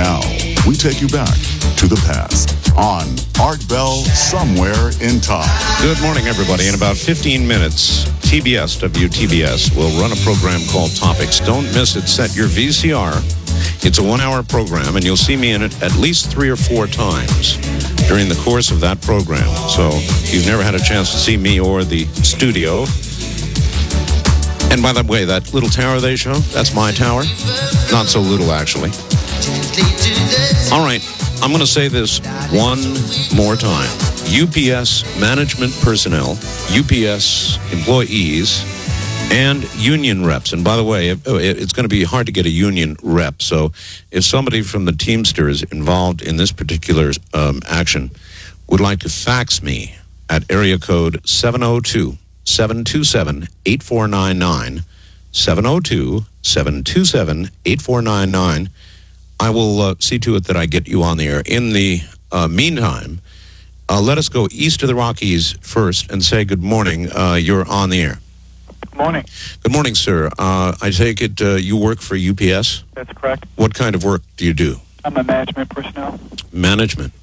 Now, we take you back to the past on Art Bell Somewhere in Time. Good morning, everybody. In about 15 minutes, TBS, WTBS, will run a program called Topics. Don't miss it. Set your VCR. It's a 1-hour program, and you'll see me in it at least 3 or 4 times during the course of that program. So if you've never had a chance to see me or the studio. And by the way, that little tower they show, that's my tower. Not so little, actually. All right, I'm going to say this one more time. UPS management personnel, UPS employees, and union reps. And by the way, it's going to be hard to get a union rep. So if somebody from the Teamsters involved in this particular action would like to fax me at area code 702-727-8499, 702-727-8499, I will see to it that I get you on the air. In the meantime, let us go east of the Rockies first and say good morning. You're on the air. Good morning. Good morning, sir. I take it you work for UPS? That's correct. What kind of work do you do? I'm a management personnel. Management.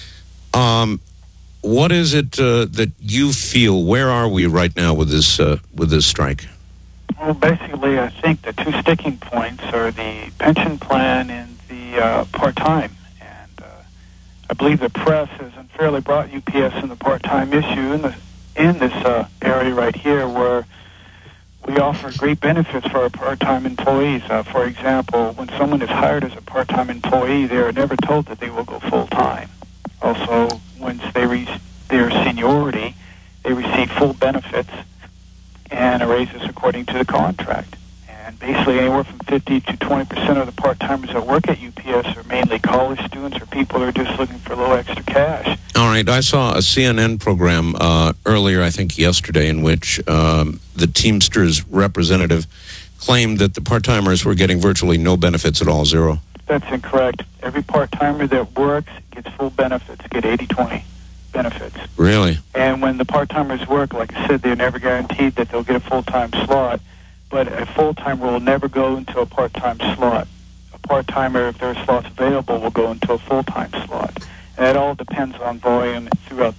What is it that you feel? Where are we right now with this strike? Well, basically, I think the two sticking points are the pension plan and the part-time. And I believe the press has unfairly brought UPS in the part-time issue in this area right here, where we offer great benefits for our part-time employees. For example, when someone is hired as a part-time employee, they are never told that they will go full-time. Also, once they reach their seniority, they receive full benefits and raises according to the contract. And basically, anywhere from 50 to 20% of the part-timers that work at UPS are mainly college students or people who are just looking for a little extra cash. All right. I saw a CNN program earlier, I think yesterday, in which the Teamsters representative claimed that the part-timers were getting virtually no benefits at all, zero. That's incorrect. Every part-timer that works gets full benefits, get 80-20 benefits. Really? And when the part-timers work, like I said, they're never guaranteed that they'll get a full-time slot, but a full-timer will never go into a part-time slot. A part-timer, if there are slots available, will go into a full-time slot. And it all depends on volume throughout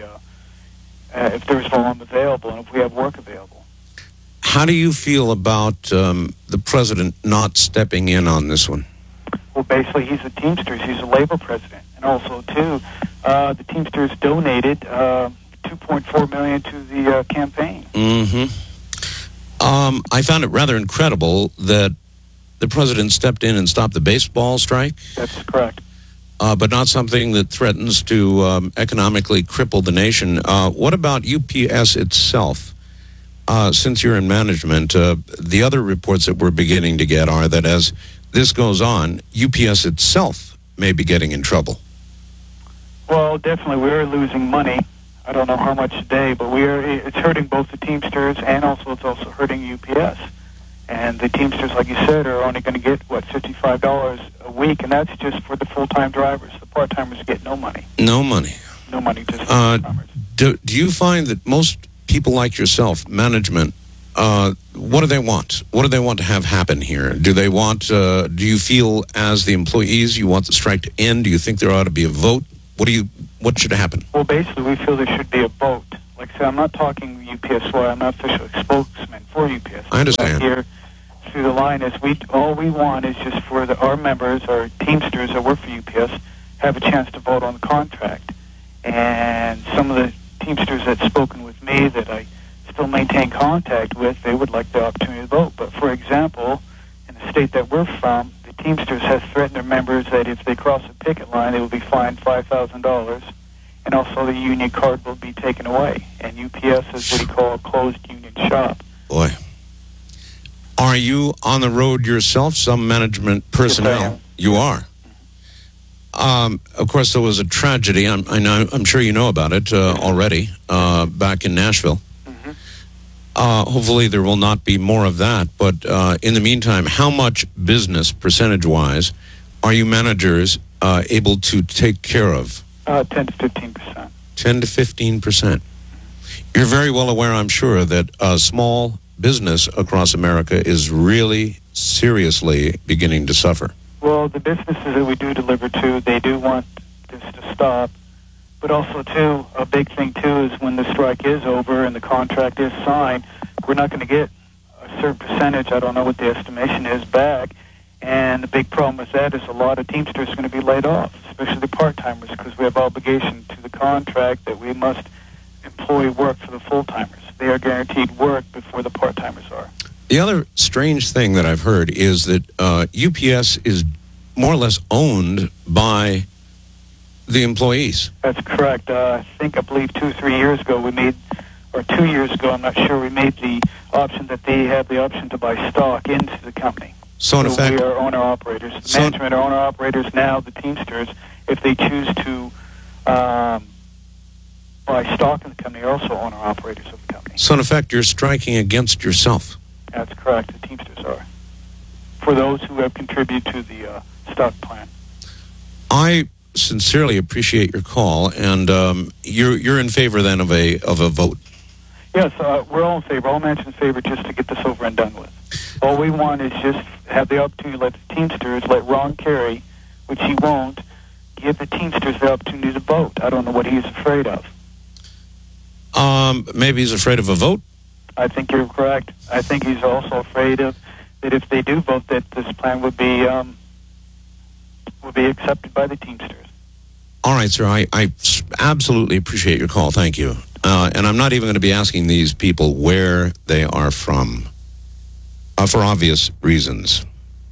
if there's volume available and if we have work available. How do you feel about the president not stepping in on this one? Well, basically, he's a Teamsters. He's a labor president. And also, too, the Teamsters donated $2.4 million to the campaign. Mm-hmm. I found it rather incredible that the president stepped in and stopped the baseball strike. That's correct. But not something that threatens to economically cripple the nation. What about UPS itself? Since you're in management, the other reports that we're beginning to get are that as this goes on, UPS itself may be getting in trouble. Well, definitely, we're losing money. I don't know how much today, but it's hurting both the Teamsters and it's also hurting UPS. And the Teamsters, like you said, are only going to get, $55 a week, and that's just for the full-time drivers. The part-timers get no money. No money. No money, just for part-timers. Do you find that most people like yourself, management, what do they want? What do they want to have happen here? Do they want, do you feel as the employees you want the strike to end? Do you think there ought to be a vote? What should happen? Well, basically, we feel there should be a vote. Like I said, I'm not talking UPSY. I'm not official spokesman for UPS. I understand. Here through the line is all we want is just for our members, our Teamsters that work for UPS, have a chance to vote on the contract. And some of the Teamsters that's spoken with me that I still maintain contact with, they would like the opportunity to vote. But for example, in the state that we're from, the Teamsters has threatened their members that if they cross a picket line, they will be fined $5,000, and also the union card will be taken away. And UPS is what we call a closed union shop. Boy. Are you on the road yourself, some management personnel? Yes, I am. You are. Of course, there was a tragedy. I'm sure you know about it already back in Nashville. Mm-hmm. Hopefully there will not be more of that. But in the meantime, how much business, percentage-wise, are you managers able to take care of? 10 to 15%. 10 to 15%. You're very well aware, I'm sure, that small business across America is really seriously beginning to suffer. Well, the businesses that we do deliver to, they do want this to stop. But also, too, a big thing, too, is when the strike is over and the contract is signed, we're not going to get a certain percentage, I don't know what the estimation is, back. And the big problem with that is a lot of Teamsters are going to be laid off, especially the part-timers, because we have obligation to the contract that we must employ work for the full-timers. They are guaranteed work before the part-timers are. The other strange thing that I've heard is that UPS is more or less owned by the employees. That's correct. I believe 2 or 3 years ago we made, or 2 years ago, I'm not sure, we made the option that they have the option to buy stock into the company. So in effect, we are owner-operators. The management are owner-operators now, the Teamsters, if they choose to buy stock in the company, are also owner-operators of the company. So in effect, you're striking against yourself. That's correct. The Teamsters are. For those who have contributed to the stock plan. I sincerely appreciate your call, and you're in favor then of a vote. Yes, we're all in favor. All management's in favor just to get this over and done with. All we want is just have the opportunity to let the Teamsters, let Ron Carey, which he won't, give the Teamsters the opportunity to vote. I don't know what he's afraid of. Maybe he's afraid of a vote? I think you're correct. I think he's also afraid of that if they do vote, that this plan would be accepted by the Teamsters. All right, sir. I absolutely appreciate your call. Thank you. And I'm not even going to be asking these people where they are from, for obvious reasons.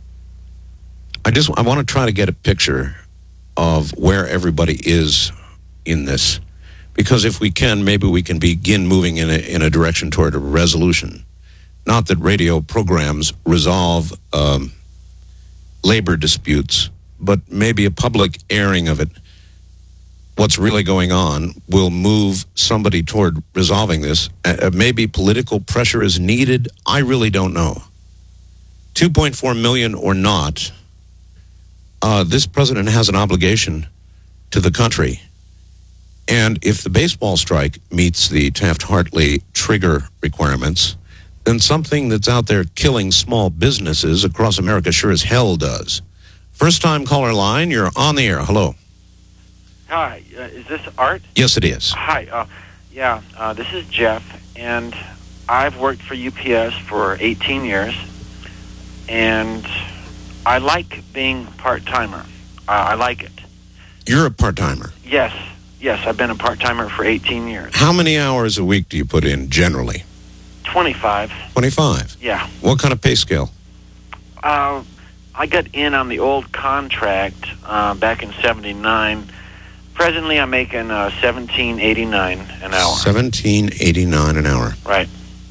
I want to try to get a picture of where everybody is in this, because if we can, maybe we can begin moving in a direction toward a resolution. Not that radio programs resolve labor disputes, but maybe a public airing of it. What's really going on will move somebody toward resolving this. Maybe political pressure is needed. I really don't know. 2.4 million or not, this president has an obligation to the country. And if the baseball strike meets the Taft-Hartley trigger requirements, then something that's out there killing small businesses across America sure as hell does. First-time caller line, you're on the air. Hello. Hi, is this Art? Yes, it is. Hi, this is Jeff, and I've worked for UPS for 18 years, and I like being part-timer. I like it. You're a part-timer? Yes, I've been a part-timer for 18 years. How many hours a week do you put in, generally? 25. 25? Yeah. What kind of pay scale? I got in on the old contract back in 79. Presently, I'm making $17.89 an hour. $17.89 an hour. Right.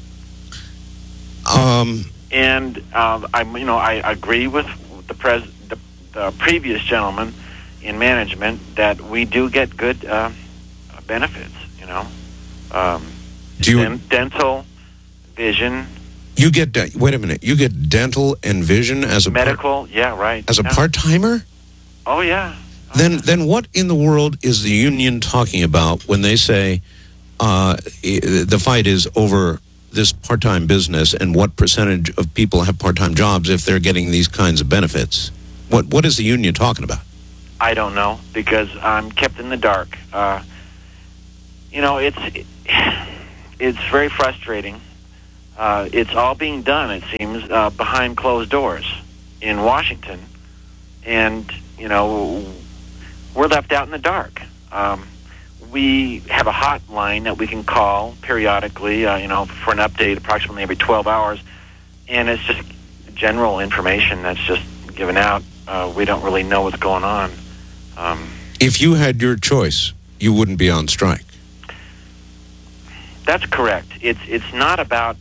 And I agree with the previous gentleman in management that we do get good benefits. Dental, vision. You get wait a minute. You get dental and vision as a medical. Yeah, right. As a part-timer. Oh yeah. Then what in the world is the union talking about when they say the fight is over this part-time business and what percentage of people have part-time jobs if they're getting these kinds of benefits? What is the union talking about? I don't know, because I'm kept in the dark. It's very frustrating. It's all being done, it seems, behind closed doors in Washington. And, we're left out in the dark. We have a hotline that we can call periodically, for an update approximately every 12 hours. And it's just general information that's just given out. We don't really know what's going on. If you had your choice, you wouldn't be on strike. That's correct. It's not about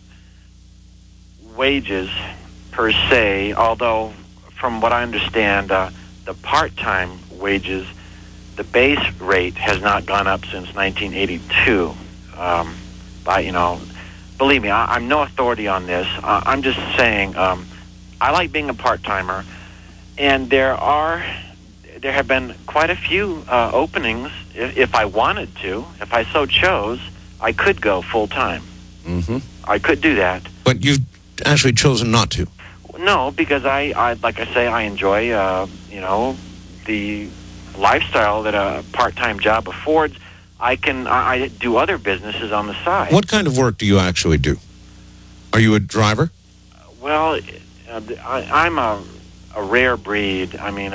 wages per se, although from what I understand, the part-time wages, the base rate has not gone up since 1982. Believe me, I'm no authority on this. I'm just saying I like being a part-timer, and there have been quite a few openings. If I wanted to, if I so chose, I could go full-time. Mm-hmm. I could do that. But you've actually chosen not to. no, because I like I say, I enjoy, the lifestyle that a part-time job affords. I do other businesses on the side. What kind of work do you actually do? Are you a driver? Well, I'm a rare breed. I mean,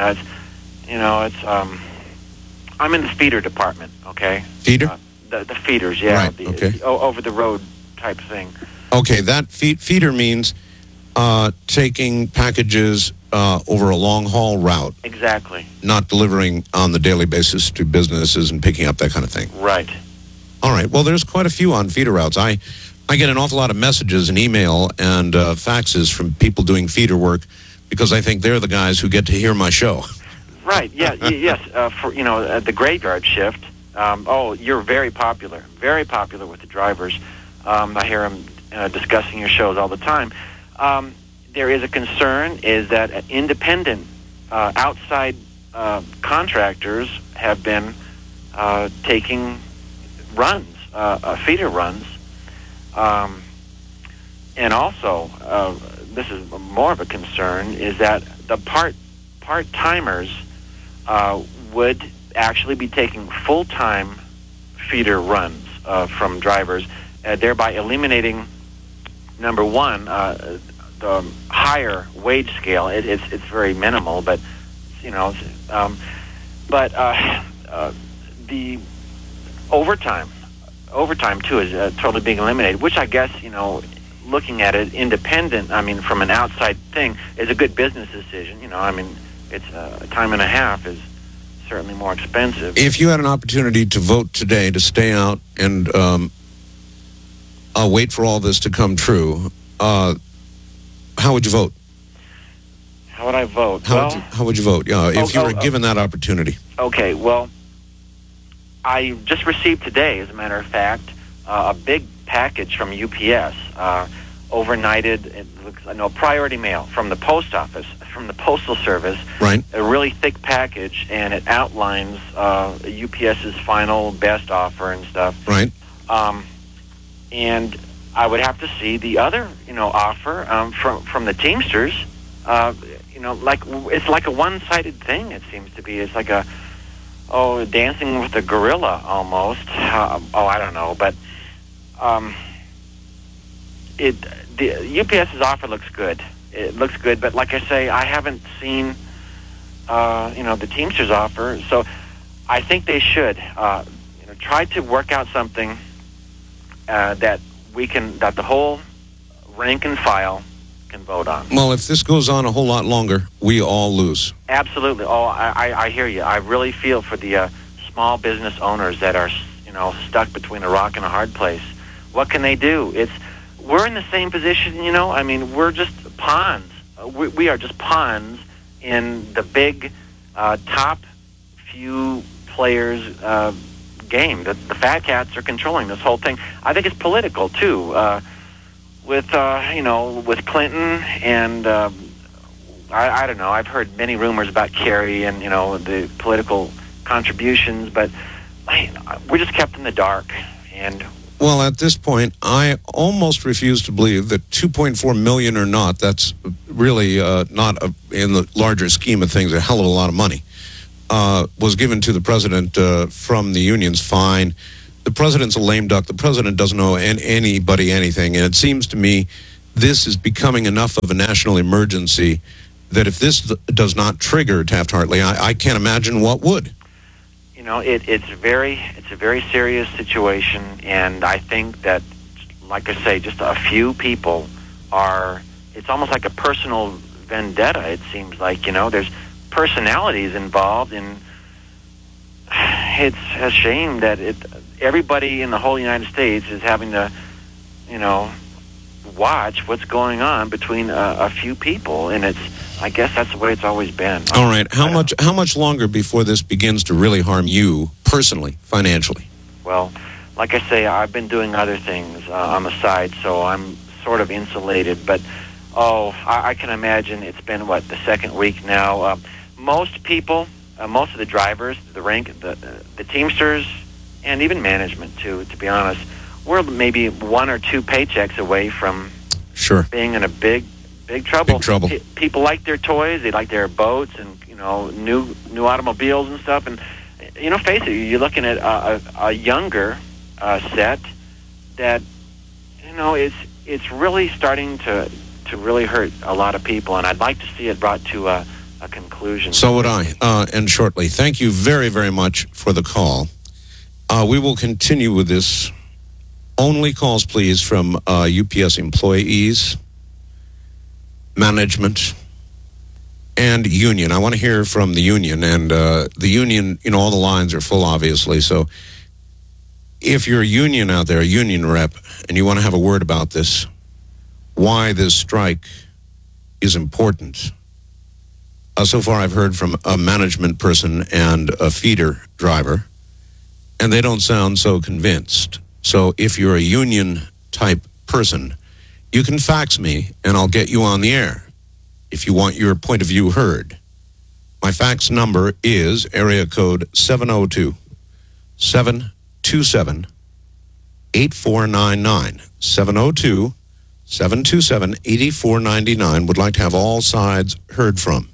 I'm in the feeder department. Okay. Feeder? The feeders, yeah. Right, okay. Over the road type thing. Okay, that feeder means taking packages over a long-haul route. Exactly. Not delivering on the daily basis to businesses and picking up that kind of thing. Right. All right. Well, there's quite a few on feeder routes. I get an awful lot of messages and email and faxes from people doing feeder work because I think they're the guys who get to hear my show. Right. Yeah. Yes. For the graveyard shift. You're very popular with the drivers. I hear them discussing your shows all the time. There is a concern is that independent outside contractors have been taking runs, feeder runs, and also this is more of a concern is that the part-timers would actually be taking full-time feeder runs from drivers, thereby eliminating, number one, the higher wage scale. It's very minimal, but the overtime too is totally being eliminated, which I guess looking at it independent, I mean from an outside thing, is a good business decision. It's a time and a half is certainly more expensive. If you had an opportunity to vote today to stay out and wait for all this to come true, how would you vote? How would I vote? How would you vote? If you were given that opportunity. Okay. Well, I just received today, as a matter of fact, a big package from UPS, overnighted. It looks, priority mail from the post office, from the Postal Service. Right. A really thick package, and it outlines UPS's final best offer and stuff. Right. And I would have to see the other, offer from the Teamsters. It's like a one-sided thing. It seems to be. It's like dancing with a gorilla almost. I don't know, but the UPS's offer looks good. It looks good, but like I say, I haven't seen the Teamsters offer. So I think they should try to work out something that the whole rank and file can vote on. Well, if this goes on a whole lot longer, we all lose. Absolutely. I hear you. I really feel for the small business owners that are stuck between a rock and a hard place. What can they do? We're in the same position. We're just pawns. We are just pawns in the big top few players game. The fat cats are controlling this whole thing. I think it's political too. With Clinton and I don't know. I've heard many rumors about Kerry and the political contributions, but we're just kept in the dark. And well, at this point, I almost refuse to believe that 2.4 million or not. That's really not in the larger scheme of things a hell of a lot of money. Was given to the president from the unions. Fine. The president's a lame duck. The president doesn't owe anybody anything. And it seems to me this is becoming enough of a national emergency that if this does not trigger Taft-Hartley, I can't imagine what would. It's a very serious situation. And I think that, like I say, just a few people it's almost like a personal vendetta, it seems like. There's personalities involved, and it's a shame that everybody in the whole United States is having to, watch what's going on between a few people, and I guess that's the way it's always been. All right, how much longer before this begins to really harm you personally, financially? Well, like I say, I've been doing other things on the side, so I'm sort of insulated. But I can imagine it's been the second week now. Most people, most of the drivers, the Teamsters, and even management too, to be honest, we're maybe one or two paychecks away from being in a big Big trouble. Big trouble. People like their toys. They like their boats and, new automobiles and stuff. And, face it, you're looking at a younger set that, it's really starting to really hurt a lot of people. And I'd like to see it brought to a conclusion. So would I, and shortly. Thank you very, very much for the call. We will continue with this. Only calls, please, from UPS employees, management, and union. I want to hear from the union. And the union, all the lines are full, obviously. So if you're a union out there, a union rep, and you want to have a word about this, why this strike is important. So far, I've heard from a management person and a feeder driver, and they don't sound so convinced. So if you're a union-type person, you can fax me, and I'll get you on the air if you want your point of view heard. My fax number is area code 702-727-8499. 702-727-8499. Would like to have all sides heard from.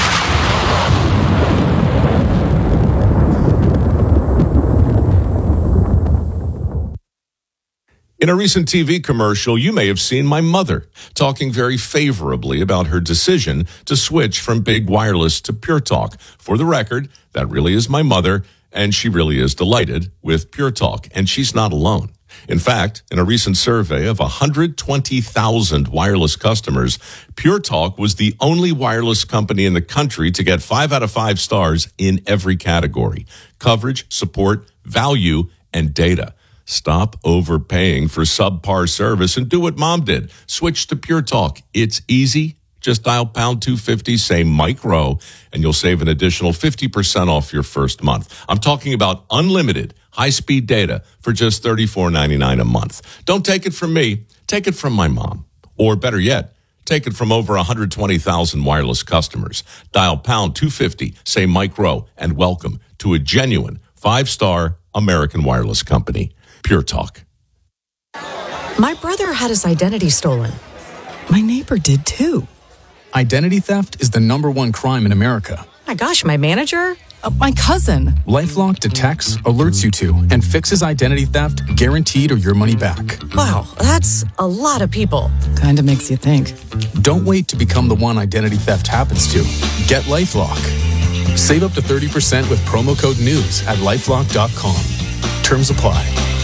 In a recent TV commercial, you may have seen my mother talking very favorably about her decision to switch from Big Wireless to Pure Talk. For the record, that really is my mother, and she really is delighted with Pure Talk, and she's not alone. In fact, in a recent survey of 120,000 wireless customers, Pure Talk was the only wireless company in the country to get 5 out of 5 stars in every category: coverage, support, value, and data. Stop overpaying for subpar service and do what Mom did. Switch to Pure Talk. It's easy. Just dial pound 250, say Mike Rowe, and you'll save an additional 50% off your first month. I'm talking about unlimited high-speed data for just $34.99 a month. Don't take it from me. Take it from my mom. Or better yet, take it from over 120,000 wireless customers. Dial pound 250, say Mike Rowe, and welcome to a genuine 5-star American wireless company. Pure Talk. My brother had his identity stolen. My neighbor did too. Identity theft is the #1 crime in America. My gosh, my manager? My cousin. LifeLock detects, alerts you to, and fixes identity theft guaranteed or your money back. Wow, that's a lot of people. Kinda makes you think. Don't wait to become the one identity theft happens to. Get LifeLock. Save up to 30% with promo code NEWS at LifeLock.com. Terms apply.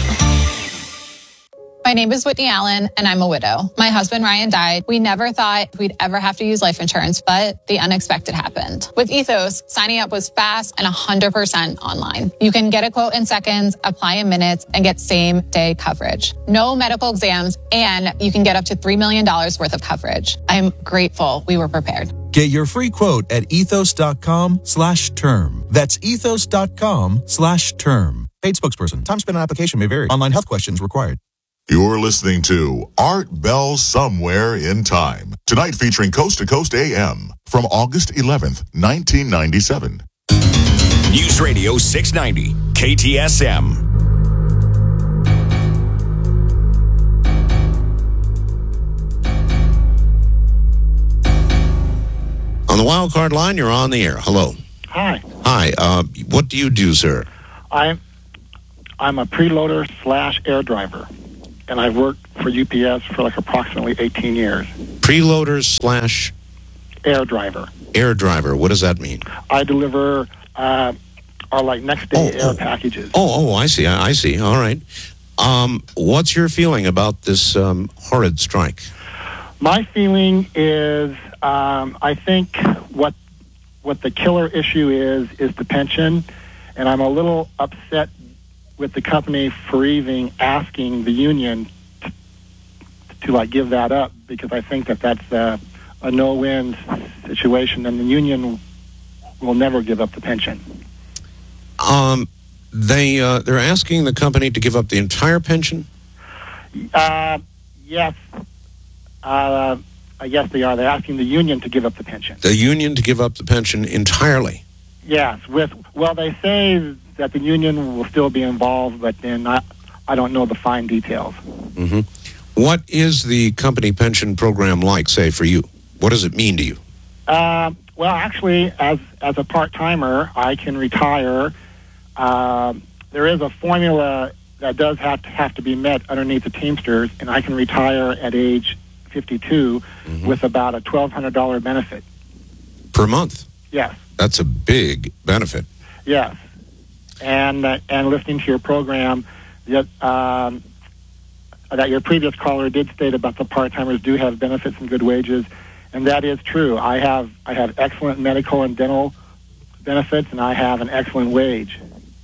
My name is Whitney Allen, and I'm a widow. My husband, Ryan, died. We never thought we'd ever have to use life insurance, but the unexpected happened. With Ethos, signing up was fast and 100% online. You can get a quote in seconds, apply in minutes, and get same-day coverage. No medical exams, and you can get up to $3 million worth of coverage. I'm grateful we were prepared. Get your free quote at ethos.com/term. That's ethos.com/term. Paid spokesperson. Time spent on application may vary. Online health questions required. You're listening to Art Bell Somewhere in Time. Tonight featuring Coast to Coast AM from August 11th, 1997. News Radio 690, KTSM. On the wild card line, you're on the air. Hello. Hi. Hi. What do you do, sir? I'm a preloader/air driver, and I've worked for UPS for like approximately 18 years. Preloaders/ air driver. Air driver. What does that mean? I deliver our like next day air packages. I see. I see. All right. What's your feeling about this horrid strike? My feeling is I think what the killer issue is the pension, and I'm a little upset with the company for even asking the union to like give that up, because I think that's a no-win situation, and the union will never give up the pension. They're asking the company to give up the entire pension? Yes. Yes, they are. They're asking the union to give up the pension. The union to give up the pension entirely? Yes. They say that the union will still be involved, but then I don't know the fine details. Mm-hmm. What is the company pension program like, say, for you? What does it mean to you? Well, actually, as a part-timer, I can retire. There is a formula that does have to be met underneath the Teamsters, and I can retire at age 52 with about a $1,200 benefit. Per month? Yes. That's a big benefit. Yes. And listening to your program, that your previous caller did state about the part-timers do have benefits and good wages, and that is true. I have excellent medical and dental benefits, and I have an excellent wage.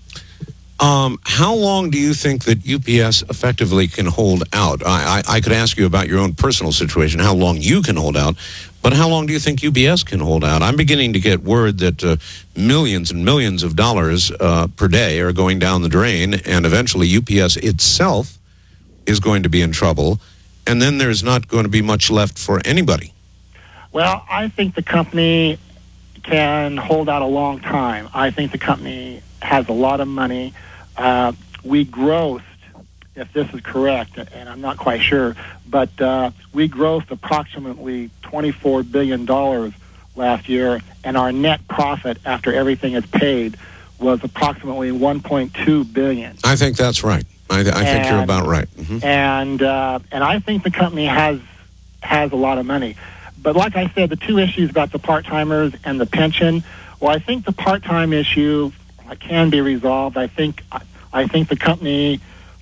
How long do you think that UPS effectively can hold out? I could ask you about your own personal situation, how long you can hold out, but how long do you think UPS can hold out? I'm beginning to get word that millions and millions of dollars per day are going down the drain, and eventually UPS itself is going to be in trouble, and then there's not going to be much left for anybody. Well, I think the company can hold out a long time. I think the company has a lot of money. We grossed, if this is correct, and I'm not quite sure, but we grossed approximately $24 billion last year, and our net profit after everything is paid was approximately $1.2 billion. I think that's right. I think you're about right. And I think the company has a lot of money. But like I said, the two issues about the part-timers and the pension, well, I think the part-time issue can be resolved. I think the company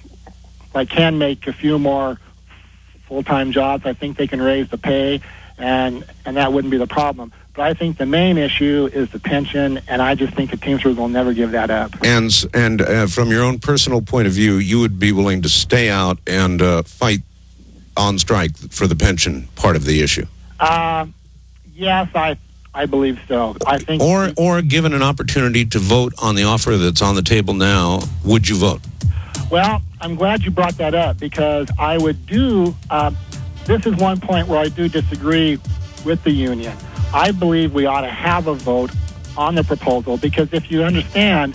can make a few more full-time jobs. I think they can raise the pay, and that wouldn't be the problem. But I think the main issue is the pension, and I just think the Teamsters will never give that up. And from your own personal point of view, you would be willing to stay out and fight on strike for the pension part of the issue? Yes, I believe so. I think, or given an opportunity to vote on the offer that's on the table now, would you vote? Well, I'm glad you brought that up, because I would do. This is one point where I do disagree with the union. I believe we ought to have a vote on the proposal, because if you understand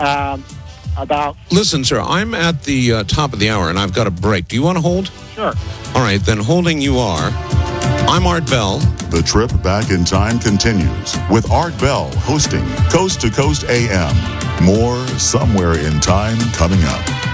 about. Listen, sir, I'm at the top of the hour and I've got a break. Do you want to hold? Sure. All right, then holding you are. I'm Art Bell. The trip back in time continues with Art Bell hosting Coast to Coast AM. More Somewhere in Time coming up.